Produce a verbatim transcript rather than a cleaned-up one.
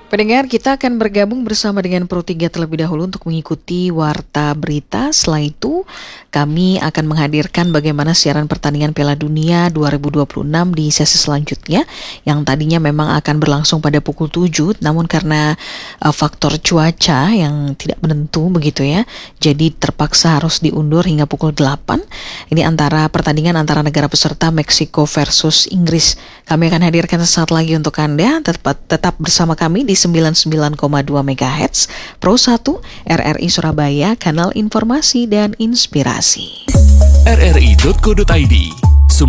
Pendengar, kita akan bergabung bersama dengan Pro tiga terlebih dahulu untuk mengikuti Warta Berita. Setelah itu, kami akan menghadirkan bagaimana siaran pertandingan Piala Dunia dua ribu dua puluh enam di sesi selanjutnya, yang tadinya memang akan berlangsung pada pukul tujuh, namun karena uh, faktor cuaca yang tidak menentu begitu ya, jadi terpaksa harus diundur hingga pukul delapan. Ini antara pertandingan antara negara peserta Meksiko versus Inggris. Kami akan hadirkan sesaat lagi untuk Anda. Tetap, tetap bersama kami di sembilan puluh sembilan koma dua megahertz Pro satu R R I Surabaya, kanal informasi dan inspirasi. R R I titik co titik I D